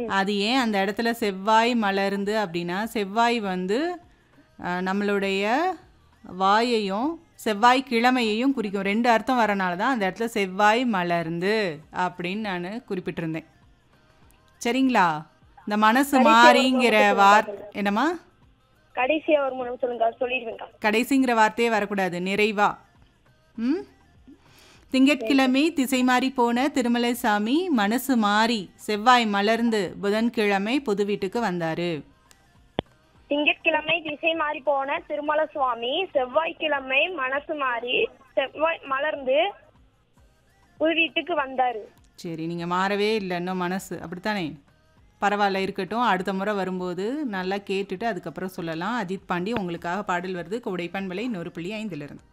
அது ஏன் அந்த இடத்துல செவ்வாய் மலர்ந்து அப்படின்னா, செவ்வாய் வந்து நம்மளுடைய வாயையும் செவ்வாய் கிழமையையும் குறிக்கும். 2 அர்த்தம் வரனால தான் அந்த இடத்துல செவ்வாய் மலர்ந்து அப்படின்னு நான் குறிப்பிட்டிருந்தேன். சரிங்களா? இந்த மனசு மாறிங்கிற என்னம்மா? கடைசியா ஒரு முறை சொல்லுங்க, சொல்லிடுவேங்க. கடைசிங்கிற வார்த்தையே வரக்கூடாது, நிறைவா. ம் திங்கட்கிழமை திசை மாறி போன திருமலைசாமி மனசு மாறி செவ்வாய் மலர்ந்து புதன்கிழமை புது வீட்டுக்கு வந்தாரு. திங்கட்கிழமை திசை மாறி போன திருமல சுவாமி செவ்வாய்க்கிழமை மனசு மாறி செவ்வாய் மலர்ந்து புது வீட்டுக்கு வந்தாரு. சரி, நீங்கள் மாறவே இல்லை இன்னும் மனசு, அப்படித்தானே? பரவாயில்ல, இருக்கட்டும். அடுத்த முறை வரும்போது நல்லா கேட்டுட்டு அதுக்கப்புறம் சொல்லலாம். அஜித் பாண்டி உங்களுக்காக பாடல் வருது. கோடை பண்பலை 100.5 இருந்து.